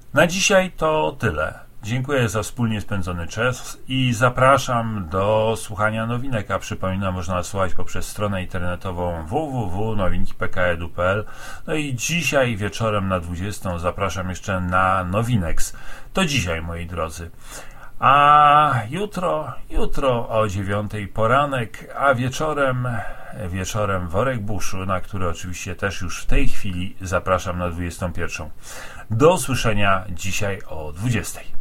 Na dzisiaj to tyle. Dziękuję za wspólnie spędzony czas i zapraszam do słuchania nowinek, a przypominam, można słuchać poprzez stronę internetową www.nowinki.pk.edu.pl. No i dzisiaj wieczorem na 20 zapraszam jeszcze na Nowinex. To dzisiaj, moi drodzy. A jutro o 9 poranek, a wieczorem worek buszu, na który oczywiście też już w tej chwili zapraszam na 21. Do usłyszenia dzisiaj o 20.